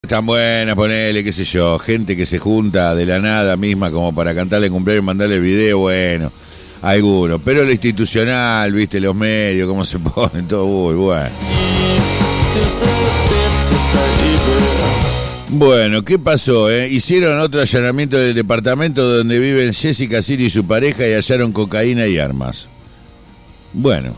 Están buenas, ponele, qué sé yo, gente que se junta de la nada misma como para cantarle cumpleaños y mandarle el video, bueno, algunos. Pero lo institucional, viste, los medios, cómo se ponen, todo muy bueno. Bueno, ¿qué pasó? Hicieron otro allanamiento del departamento donde viven Jessica Sirio y su pareja y hallaron cocaína y armas. Bueno,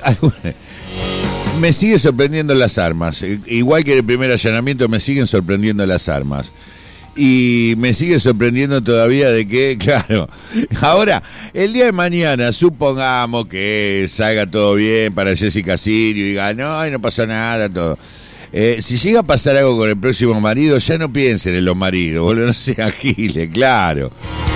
me sigue sorprendiendo las armas. Igual que en el primer allanamiento me siguen sorprendiendo las armas. Y me sigue sorprendiendo todavía de que, claro, ahora, el día de mañana, supongamos que salga todo bien para Jessica Sirio y diga, no pasa nada, todo. Si llega a pasar algo con el próximo marido, ya no piensen en los maridos, boludo, no sean giles, claro.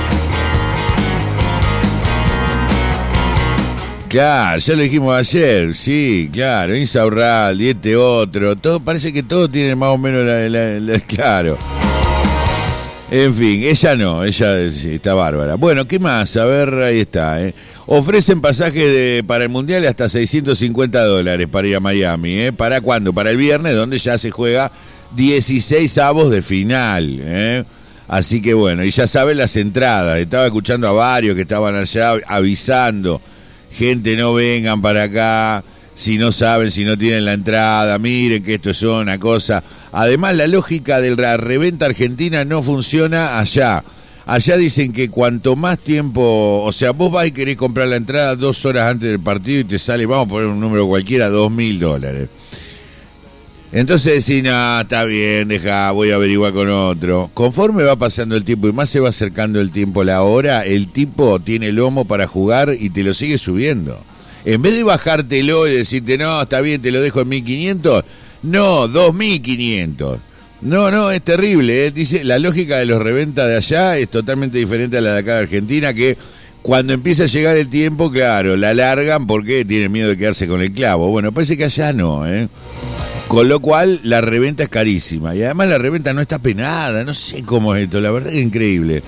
Claro, ya lo dijimos ayer, sí, claro, Insaurralde y este otro, todo, parece que todo tiene más o menos claro. En fin, ella no, ella está bárbara. Bueno, ¿qué más? A ver, ahí está, Ofrecen pasaje para el Mundial hasta $650 para ir a Miami, ¿Para cuándo? Para el viernes, donde ya se juega 16 avos de final, Así que bueno, y ya saben las entradas. Estaba escuchando a varios que estaban allá avisando, gente, no vengan para acá si no saben, si no tienen la entrada, miren que esto es una cosa. Además, la lógica de la reventa argentina no funciona allá. Allá dicen que cuanto más tiempo, o sea, vos vas y querés comprar la entrada 2 horas antes del partido y te sale, vamos a poner un número cualquiera, $2.000. Entonces decís, no, está bien, deja, voy a averiguar con otro. Conforme va pasando el tiempo y más se va acercando el tiempo, la hora, el tipo tiene lomo para jugar y te lo sigue subiendo. En vez de bajártelo y decirte, no, está bien, te lo dejo en 1.500, no, 2.500. No, es terrible, Dice, la lógica de los reventas de allá es totalmente diferente a la de acá de Argentina, que cuando empieza a llegar el tiempo, claro, la largan porque tienen miedo de quedarse con el clavo. Bueno, parece que allá no, Con lo cual, la reventa es carísima. Y además la reventa no está penada, no sé cómo es esto, la verdad que es increíble.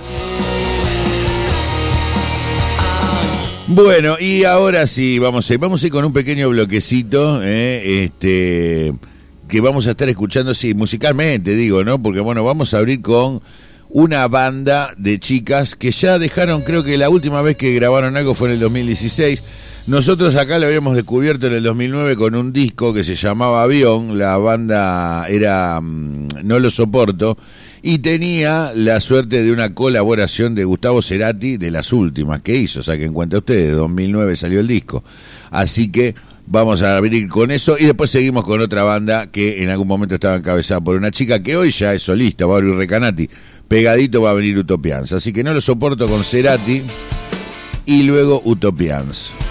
Bueno, y ahora sí, vamos a ir con un pequeño bloquecito, que vamos a estar escuchando, sí, musicalmente, digo, ¿no? Porque, bueno, vamos a abrir con una banda de chicas que ya dejaron, creo que la última vez que grabaron algo fue en el 2016. Nosotros acá lo habíamos descubierto en el 2009 con un disco que se llamaba Avión, la banda era No Lo Soporto, y tenía la suerte de una colaboración de Gustavo Cerati, de las últimas que hizo, saquen cuenta ustedes, 2009 salió el disco. Así que vamos a abrir con eso y después seguimos con otra banda que en algún momento estaba encabezada por una chica que hoy ya es solista, va a abrir Recanati, pegadito va a venir Utopians. Así que No Lo Soporto con Cerati y luego Utopians.